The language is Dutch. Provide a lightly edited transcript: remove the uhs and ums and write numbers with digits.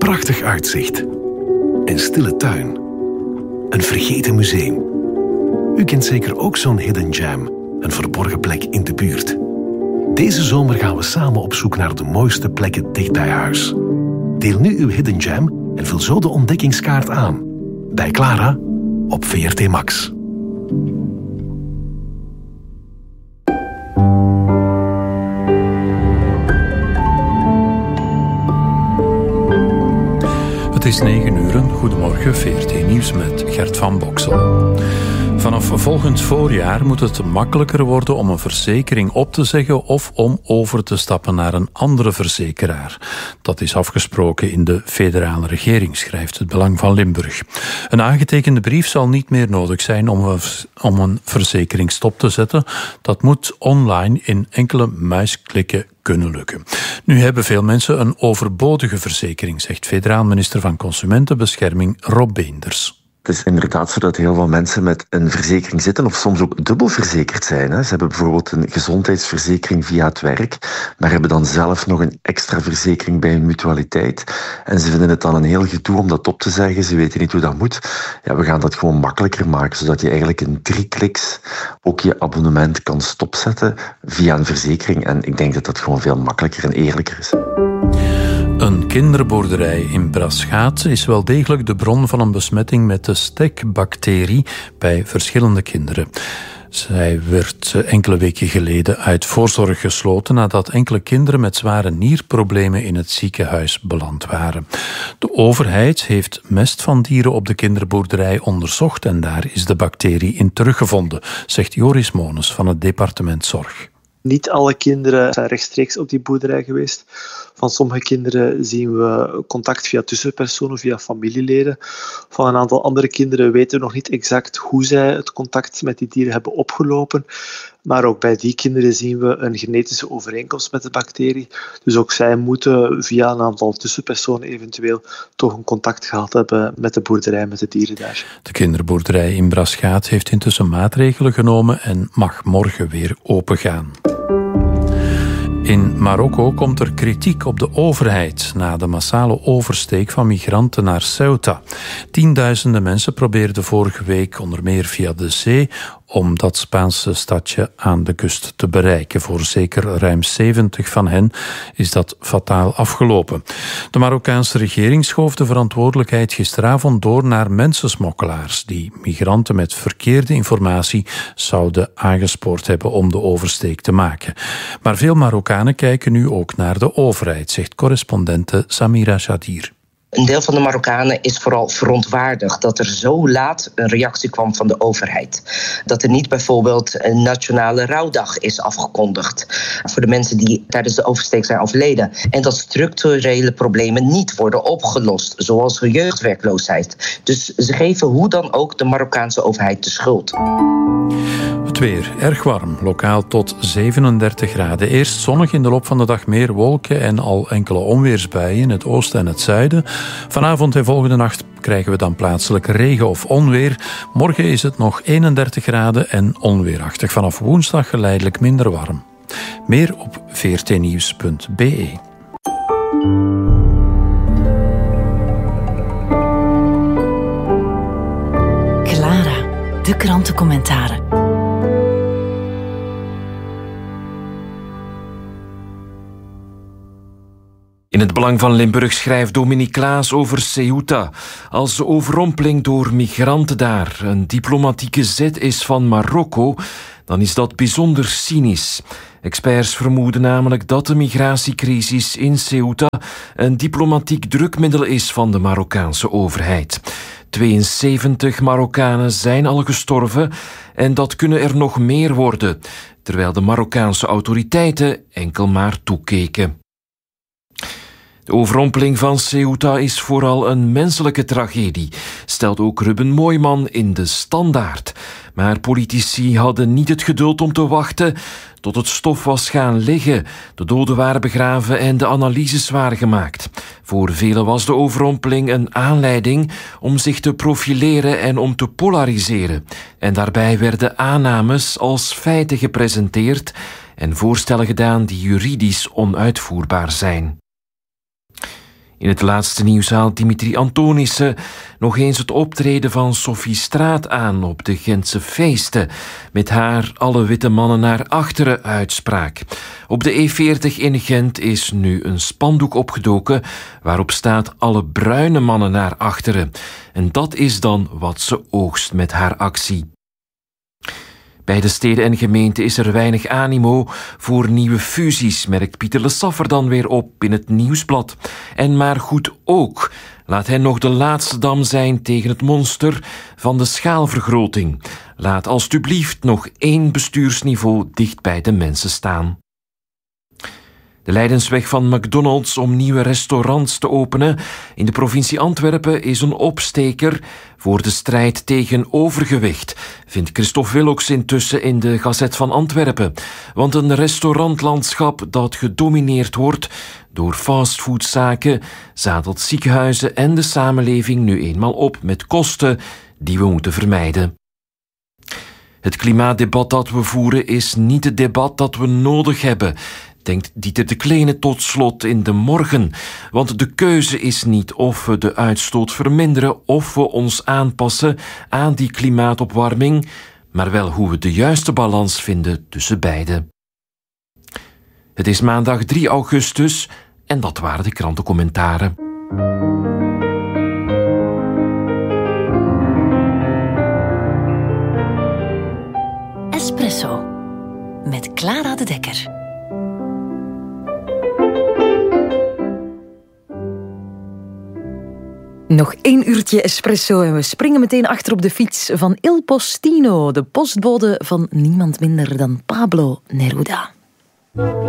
prachtig uitzicht. Een stille tuin. Een vergeten museum. U kent zeker ook zo'n hidden gem, een verborgen plek in de buurt. Deze zomer gaan we samen op zoek naar de mooiste plekken dicht bij huis. Deel nu uw hidden gem en vul zo de ontdekkingskaart aan. Bij Clara op VRT Max. Het is 9 uur. Goedemorgen, VRT Nieuws met Gert van Boksel. Vanaf volgend voorjaar moet het makkelijker worden om een verzekering op te zeggen of om over te stappen naar een andere verzekeraar. Dat is afgesproken in de federale regering, schrijft het Belang van Limburg. Een aangetekende brief zal niet meer nodig zijn om een verzekering stop te zetten. Dat moet online in enkele muisklikken kunnen lukken. Nu hebben veel mensen een overbodige verzekering, zegt federaal minister van Consumentenbescherming Rob Beenders. Het is inderdaad zo dat heel veel mensen met een verzekering zitten of soms ook dubbel verzekerd zijn. Ze hebben bijvoorbeeld een gezondheidsverzekering via het werk, maar hebben dan zelf nog een extra verzekering bij een mutualiteit. En ze vinden het dan een heel gedoe om dat op te zeggen. Ze weten niet hoe dat moet. Ja, we gaan dat gewoon makkelijker maken, zodat je eigenlijk in 3 kliks ook je abonnement kan stopzetten via een verzekering. En ik denk dat dat gewoon veel makkelijker en eerlijker is. Een kinderboerderij in Braschaat is wel degelijk de bron van een besmetting met de STEC-bacterie bij verschillende kinderen. Zij werd enkele weken geleden uit voorzorg gesloten nadat enkele kinderen met zware nierproblemen in het ziekenhuis beland waren. De overheid heeft mest van dieren op de kinderboerderij onderzocht en daar is de bacterie in teruggevonden, zegt Joris Mones van het departement Zorg. Niet alle kinderen zijn rechtstreeks op die boerderij geweest. Van sommige kinderen zien we contact via tussenpersonen, via familieleden. Van een aantal andere kinderen weten we nog niet exact hoe zij het contact met die dieren hebben opgelopen. Maar ook bij die kinderen zien we een genetische overeenkomst met de bacterie. Dus ook zij moeten via een aantal tussenpersonen eventueel toch een contact gehad hebben met de boerderij, met de dieren daar. De kinderboerderij in Braschaat heeft intussen maatregelen genomen en mag morgen weer opengaan. In Marokko komt er kritiek op de overheid na de massale oversteek van migranten naar Ceuta. Tienduizenden mensen probeerden vorige week onder meer via de zee om dat Spaanse stadje aan de kust te bereiken. Voor zeker ruim 70 van hen is dat fataal afgelopen. De Marokkaanse regering schoof de verantwoordelijkheid gisteravond door naar mensensmokkelaars die migranten met verkeerde informatie zouden aangespoord hebben om de oversteek te maken. Maar veel Marokkanen kijken nu ook naar de overheid, zegt correspondente Samira Shadir. Een deel van de Marokkanen is vooral verontwaardigd dat er zo laat een reactie kwam van de overheid. Dat er niet bijvoorbeeld een nationale rouwdag is afgekondigd voor de mensen die tijdens de oversteek zijn overleden. En dat structurele problemen niet worden opgelost, zoals jeugdwerkloosheid. Dus ze geven hoe dan ook de Marokkaanse overheid de schuld. Het weer erg warm, lokaal tot 37 graden. Eerst zonnig, in de loop van de dag meer wolken en al enkele onweersbuien in het oosten en het zuiden. Vanavond en volgende nacht krijgen we dan plaatselijk regen of onweer. Morgen is het nog 31 graden en onweerachtig. Vanaf woensdag geleidelijk minder warm. Meer op vrtnieuws.be. Clara, de krantencommentaren. In het Belang van Limburg schrijft Dominique Klaas over Ceuta als overrompeling door migranten daar een diplomatieke zet is van Marokko, dan is dat bijzonder cynisch. Experts vermoeden namelijk dat de migratiecrisis in Ceuta een diplomatiek drukmiddel is van de Marokkaanse overheid. 72 Marokkanen zijn al gestorven en dat kunnen er nog meer worden, terwijl de Marokkaanse autoriteiten enkel maar toekeken. De overrompeling van Ceuta is vooral een menselijke tragedie, stelt ook Ruben Mooijman in De Standaard. Maar politici hadden niet het geduld om te wachten tot het stof was gaan liggen, de doden waren begraven en de analyses waren gemaakt. Voor velen was de overrompeling een aanleiding om zich te profileren en om te polariseren. En daarbij werden aannames als feiten gepresenteerd en voorstellen gedaan die juridisch onuitvoerbaar zijn. In het laatste nieuws haalt Dimitri Antonissen nog eens het optreden van Sophie Straat aan op de Gentse feesten, met haar alle witte mannen naar achteren uitspraak. Op de E40 in Gent is nu een spandoek opgedoken waarop staat alle bruine mannen naar achteren. En dat is dan wat ze oogst met haar actie. Bij de steden en gemeenten is er weinig animo voor nieuwe fusies, merkt Pieter Le Saffer dan weer op in het Nieuwsblad. En maar goed ook. Laat hij nog de laatste dam zijn tegen het monster van de schaalvergroting. Laat alstublieft nog 1 bestuursniveau dicht bij de mensen staan. De lijdensweg van McDonald's om nieuwe restaurants te openen in de provincie Antwerpen is een opsteker voor de strijd tegen overgewicht, vindt Christophe Willocks intussen in de Gazet van Antwerpen. Want een restaurantlandschap dat gedomineerd wordt door fastfoodzaken zadelt ziekenhuizen en de samenleving nu eenmaal op met kosten die we moeten vermijden. Het klimaatdebat dat we voeren is niet het debat dat we nodig hebben, denkt Dieter de Kleene tot slot in De Morgen. Want de keuze is niet of we de uitstoot verminderen of we ons aanpassen aan die klimaatopwarming, maar wel hoe we de juiste balans vinden tussen beide. Het is maandag 3 augustus en dat waren de krantencommentaren. Espresso met Clara de Dekker. Nog 1 uurtje espresso en we springen meteen achter op de fiets van Il Postino, de postbode van niemand minder dan Pablo Neruda.